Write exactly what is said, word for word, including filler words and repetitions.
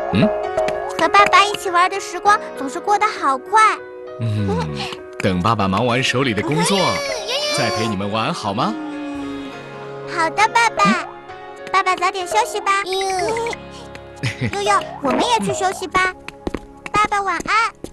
嗯， 和爸爸一起玩的时光总是过得好快。 嗯，等爸爸忙完手里的工作，再陪你们玩好吗？ 好的，爸爸。爸爸早点休息吧。悠悠，我们也去休息吧。爸爸晚安。